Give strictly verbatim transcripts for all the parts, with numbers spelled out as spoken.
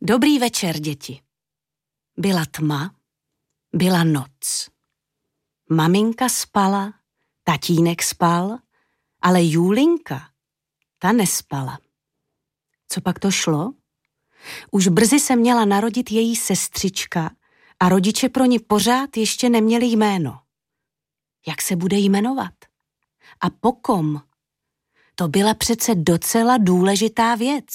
Dobrý večer, děti. Byla tma, byla noc. Maminka spala, tatínek spal, ale Julinka, ta nespala. Co pak to šlo? Už brzy se měla narodit její sestřička a rodiče pro ní pořád ještě neměli jméno. Jak se bude jmenovat? A po kom? To byla přece docela důležitá věc.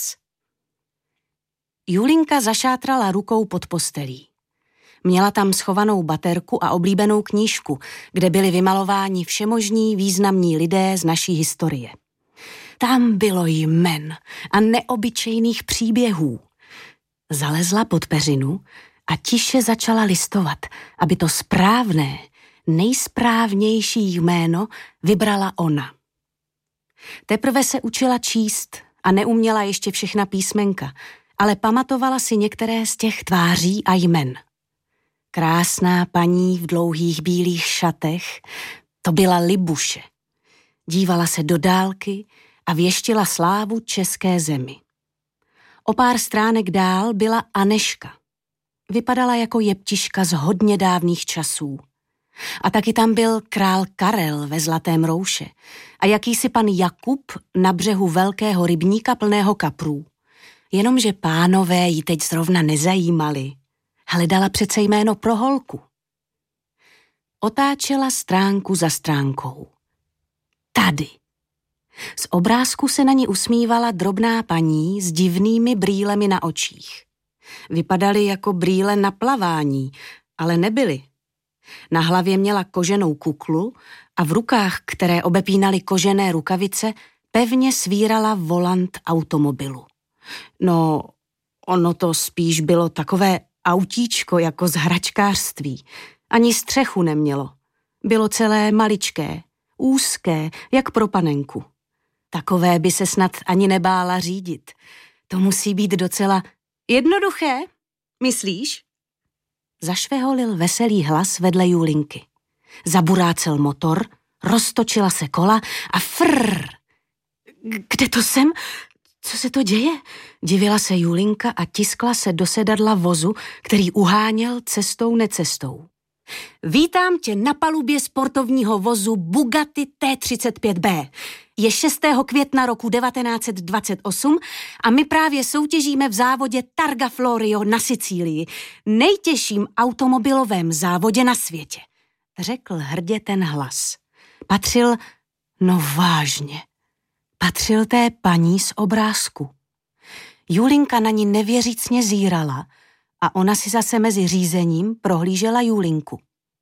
Julinka zašátrala rukou pod postelí. Měla tam schovanou baterku a oblíbenou knížku, kde byli vymalováni všemožní významní lidé z naší historie. Tam bylo jmen a neobyčejných příběhů. Zalezla pod peřinu a tiše začala listovat, aby to správné, nejsprávnější jméno vybrala ona. Teprve se učila číst a neuměla ještě všechna písmenka, ale pamatovala si některé z těch tváří a jmen. Krásná paní v dlouhých bílých šatech, to byla Libuše. Dívala se do dálky a věštila slávu české zemi. O pár stránek dál byla Aneška. Vypadala jako jeptiška z hodně dávných časů. A taky tam byl král Karel ve zlatém rouše a jakýsi pan Jakub na břehu velkého rybníka plného kaprů. Jenomže pánové ji teď zrovna nezajímali. Hledala přece jméno pro holku. Otáčela stránku za stránkou. Tady. Z obrázku se na ní usmívala drobná paní s divnými brýlemi na očích. Vypadaly jako brýle na plavání, ale nebyly. Na hlavě měla koženou kuklu a v rukách, které obepínaly kožené rukavice, pevně svírala volant automobilu. No, ono to spíš bylo takové autíčko jako z hračkářství. Ani střechu nemělo. Bylo celé maličké, úzké, jak pro panenku. Takové by se snad ani nebála řídit. To musí být docela jednoduché, myslíš? Zašveholil veselý hlas vedle Julinky. Zaburácel motor, roztočila se kola a frrr. Kde to jsem? Co se to děje? Divila se Julinka a tiskla se do sedadla vozu, který uháněl cestou necestou. Vítám tě na palubě sportovního vozu Bugatti T třicet pět bé. Je šestého května roku devatenáct set dvacet osm a my právě soutěžíme v závodě Targa Florio na Sicílii, nejtěžším automobilovém závodě na světě, řekl hrdě ten hlas. Patřil, no vážně, patřil té paní z obrázku. Julinka na ní nevěřícně zírala a ona si zase mezi řízením prohlížela Julinku.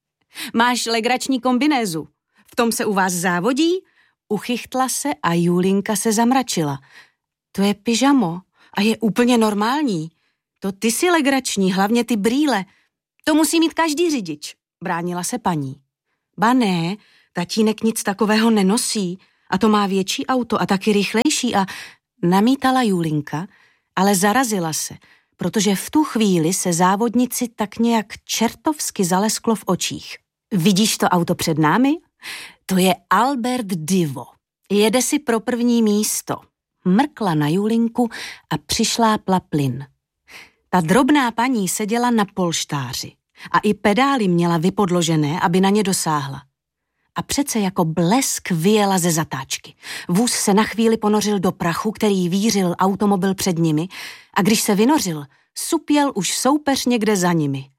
Máš legrační kombinézu, v tom se u vás závodí? Uchychtla se a Julinka se zamračila. To je pyžamo a je úplně normální. To ty si legrační, hlavně ty brýle. To musí mít každý řidič, bránila se paní. Ba ne, tatínek nic takového nenosí a to má větší auto a taky rychlejší a namítala Julinka, ale zarazila se, protože v tu chvíli se závodnici tak nějak čertovsky zalesklo v očích. Vidíš to auto před námi? To je Albert Divo. Jede si pro první místo. Mrkla na Julinku a přišlápla plyn. Ta drobná paní seděla na polštáři a i pedály měla vypodložené, aby na ně dosáhla. A přece jako blesk vyjela ze zatáčky. Vůz se na chvíli ponořil do prachu, který vířil automobil před nimi, a když se vynořil, supěl už soupeř někde za nimi.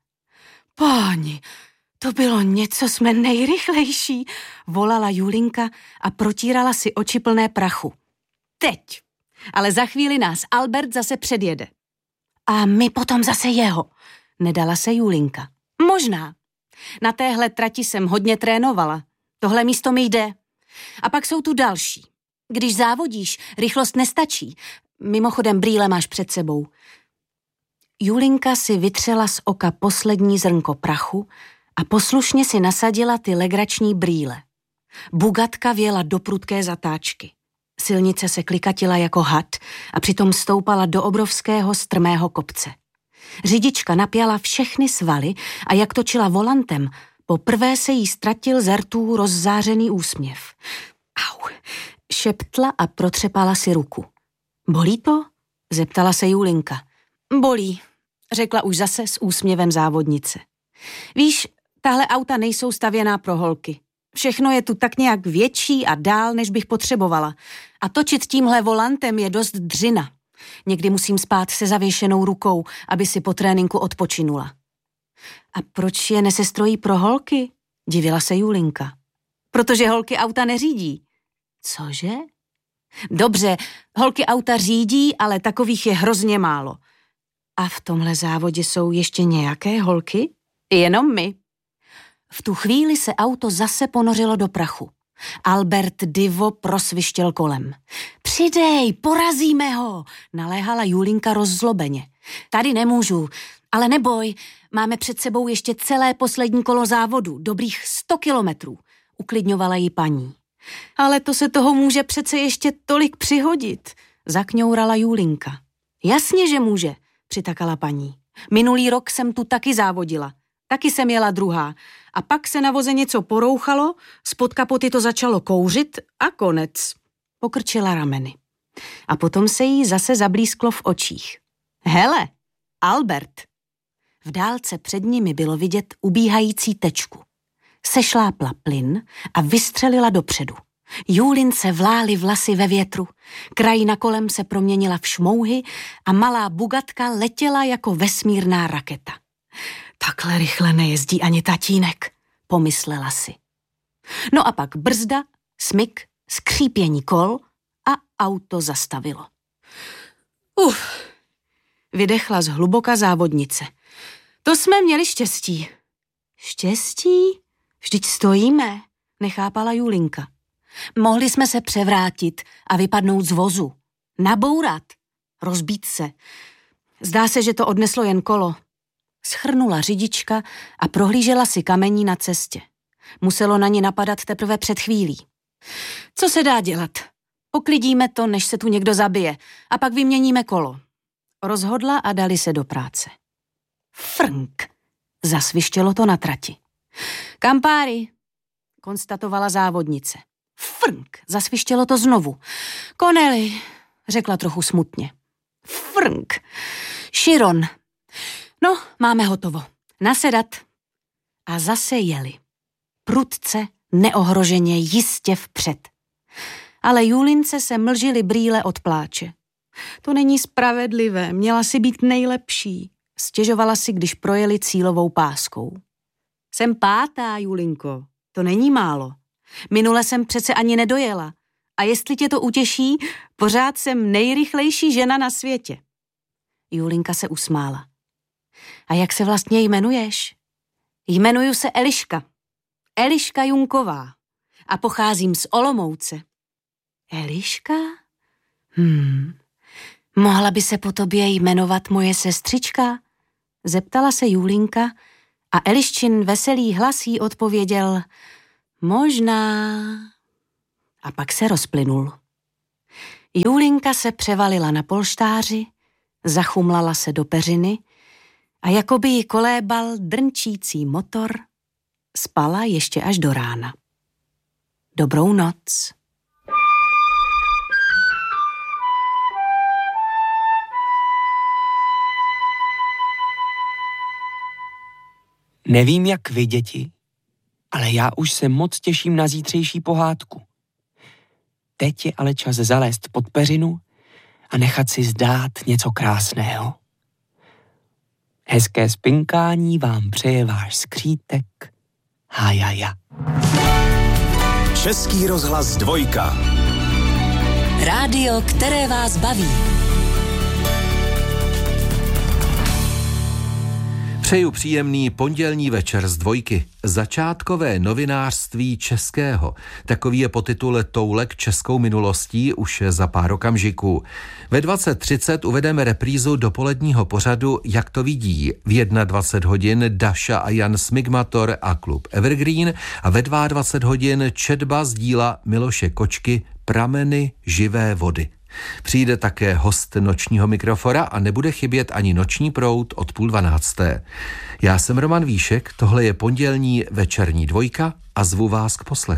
Páni, to bylo něco, jsme nejrychlejší, volala Julinka a protírala si oči plné prachu. Teď, ale za chvíli nás Albert zase předjede. A my potom zase jeho, nedala se Julinka. Možná. Na téhle trati jsem hodně trénovala. Tohle místo mi jde. A pak jsou tu další. Když závodíš, rychlost nestačí. Mimochodem brýle máš před sebou. Julinka si vytřela z oka poslední zrnko prachu a poslušně si nasadila ty legrační brýle. Bugatka vjela do prudké zatáčky. Silnice se klikatila jako had a přitom stoupala do obrovského strmého kopce. Řidička napjala všechny svaly a jak točila volantem, poprvé se jí ztratil ze rtů rozzářený úsměv. Au, šeptla a protřepala si ruku. Bolí to? Zeptala se Julinka. Bolí, řekla už zase s úsměvem závodnice. Víš, tahle auta nejsou stavěná pro holky. Všechno je tu tak nějak větší a dál, než bych potřebovala. A točit tímhle volantem je dost dřina. Někdy musím spát se zavěšenou rukou, aby si po tréninku odpočinula. A proč je nesestrojí pro holky? Divila se Julinka. Protože holky auta neřídí. Cože? Dobře, holky auta řídí, ale takových je hrozně málo. A v tomhle závodě jsou ještě nějaké holky? Jenom my. V tu chvíli se auto zase ponořilo do prachu. Albert Divo prosvištěl kolem. Přidej, porazíme ho, naléhala Julinka rozzlobeně. Tady nemůžu, ale neboj, máme před sebou ještě celé poslední kolo závodu, dobrých sto kilometrů, uklidňovala jí paní. Ale to se toho může přece ještě tolik přihodit, zakňourala Julinka. Jasně, že může, přitakala paní. Minulý rok jsem tu taky závodila. Taky jsem jela druhá. A pak se na voze něco porouchalo, spod kapoty to začalo kouřit a konec. Pokrčila rameny. A potom se jí zase zablísklo v očích. Hele, Albert. V dálce před nimi bylo vidět ubíhající tečku. Sešlápla plyn a vystřelila dopředu. Julince vlály vlasy ve větru, krajina kolem se proměnila v šmouhy a malá bugatka letěla jako vesmírná raketa. Takhle rychle nejezdí ani tatínek, pomyslela si. No a pak brzda, smyk, skřípění kol a auto zastavilo. Uf, vydechla zhluboka závodnice. To jsme měli štěstí. Štěstí? Vždyť stojíme, nechápala Julinka. Mohli jsme se převrátit a vypadnout z vozu. Nabourat, rozbít se. Zdá se, že to odneslo jen kolo. Schrnula řidička a prohlížela si kamení na cestě. Muselo na ní napadat teprve před chvílí. Co se dá dělat? Poklidíme to, než se tu někdo zabije, a pak vyměníme kolo. Rozhodla a dali se do práce. Frnk, zasvištělo to na trati. Kampári, konstatovala závodnice. Frnk, zasvištělo to znovu. Koneli, řekla trochu smutně. Frnk, Chiron. No, máme hotovo. Nasedat. A zase jeli. Prudce, neohroženě, jistě vpřed. Ale Julince se mlžily brýle od pláče. To není spravedlivé, měla si být nejlepší. Stěžovala si, když projeli cílovou páskou. Jsem pátá, Julinko, to není málo. Minule jsem přece ani nedojela. A jestli tě to utěší, pořád jsem nejrychlejší žena na světě. Julinka se usmála. A jak se vlastně jmenuješ? Jmenuju se Eliška. Eliška Junková. A pocházím z Olomouce. Eliška? Hmm. Mohla by se po tobě jmenovat moje sestřička? Zeptala se Julinka a Eliščin veselý hlas jí odpověděl možná. A pak se rozplynul. Julinka se převalila na polštáři, zachumlala se do peřiny a jako by ji kolébal drnčící motor, spala ještě až do rána. Dobrou noc. Nevím, jak vy, děti, ale já už se moc těším na zítřejší pohádku. Teď je ale čas zalézt pod peřinu a nechat si zdát něco krásného. Hezké spinkání vám přeje váš skřítek Hájaja. Český rozhlas dvojka. Rádio, které vás baví. Přeju příjemný pondělní večer z dvojky. Začátkové novinářství českého. Takový je podtitul Toulek českou minulostí už za pár okamžiků. Ve dvacet třicet uvedeme reprízu dopoledního pořadu Jak to vidí. V dvacet jedna hodin Daša a Jan Smigmator a klub Evergreen a ve dvacet dva hodin četba z díla Miloše Kočky Prameny živé vody. Přijde také host nočního mikrofora a nebude chybět ani noční proud od půl dvanácté. Já jsem Roman Víšek, tohle je pondělní večerní dvojka a zvu vás k poslechu.